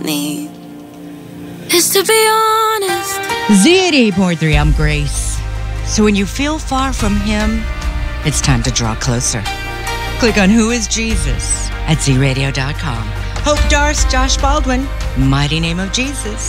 need is to be honest. Z88.3, I'm Grace. So when you feel far from him, it's time to draw closer. Click on Who is Jesus at zradio.com. Hope Darst, Josh Baldwin, Mighty Name of Jesus.